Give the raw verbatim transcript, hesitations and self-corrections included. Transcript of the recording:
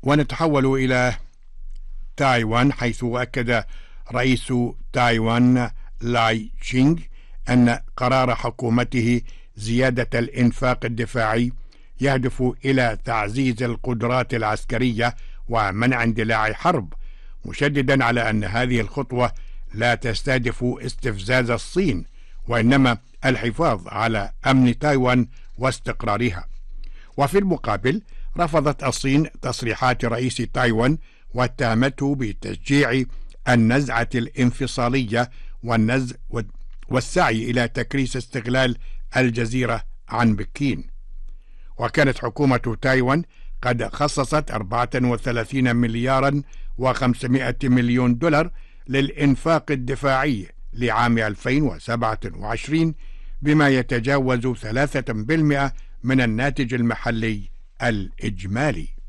ونتحول إلى تايوان، حيث أكد رئيس تايوان لاي تشينغ أن قرار حكومته زيادة الإنفاق الدفاعي يهدف إلى تعزيز القدرات العسكرية ومنع اندلاع حرب، مشددا على أن هذه الخطوة لا تستهدف استفزاز الصين، وإنما الحفاظ على أمن تايوان واستقرارها. وفي المقابل رفضت الصين تصريحات رئيس تايوان واتهمته بتشجيع النزعة الانفصالية والنزع والسعي إلى تكريس استغلال الجزيرة عن بكين. وكانت حكومة تايوان قد خصصت أربعة وثلاثين مليارا وخمسمائة مليون دولار للإنفاق الدفاعي لعام ألفين وسبعة وعشرين، بما يتجاوز ثلاثة بالمئة من الناتج المحلي الإجمالي.